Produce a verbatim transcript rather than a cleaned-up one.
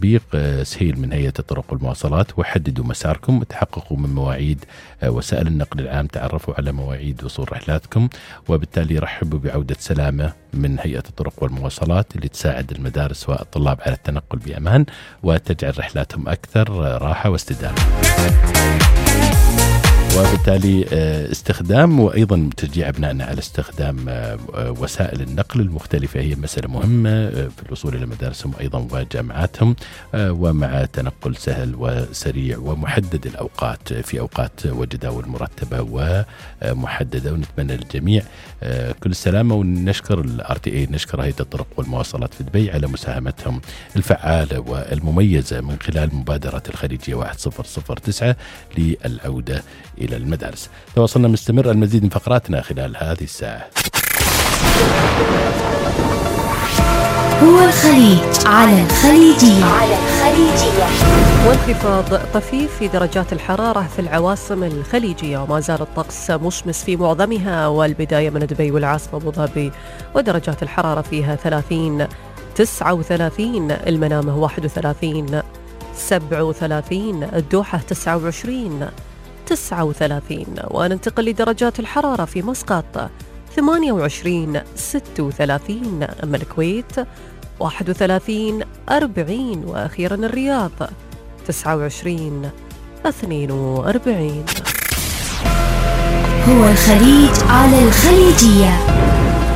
تطبيق سهيل من هيئة الطرق والمواصلات، وحددوا مساركم، تحققوا من مواعيد وسائل النقل العام، تعرفوا على مواعيد وصول رحلاتكم، وبالتالي رحبوا بعودة سلامة من هيئة الطرق والمواصلات اللي تساعد المدارس والطلاب على التنقل بأمان وتجعل رحلاتهم أكثر راحة واستدامة. وبالتالي استخدام وأيضا تشجيع أبنائنا على استخدام وسائل النقل المختلفة هي مسألة مهمة في الوصول إلى مدارسهم أيضا وجامعاتهم، ومع تنقل سهل وسريع ومحدد الأوقات في أوقات وجداول مرتبة ومحددة. ونتمنى للجميع كل السلامة، ونشكر الار تي اي، نشكر هيئة الطرق والمواصلات في دبي على مساهمتهم الفعالة والمميزة من خلال مبادرة الخليجية واحد صفر صفر تسعة للعودة إلى المدارس. تواصلنا مستمر، المزيد من فقراتنا خلال هذه الساعة. هو الخليج على الخليجية. على الخليجية. وانخفاض طفيف في درجات الحرارة في العواصم الخليجية، وما زال الطقس مشمس في معظمها، والبداية من دبي والعاصمة أبو ظبي ودرجات الحرارة فيها ثلاثين، تسعة وثلاثين، المنامة واحد وثلاثين، سبعة وثلاثين، الدوحة تسعة وعشرين، تسعة وثلاثين. وننتقل لدرجات الحرارة في مسقط ثمانية وعشرين، ستة وثلاثين، أما الكويت واحد وثلاثين، أربعين، وأخيرا الرياض تسعة وعشرين، اثنين وأربعين. هو الخليج على الخليجية.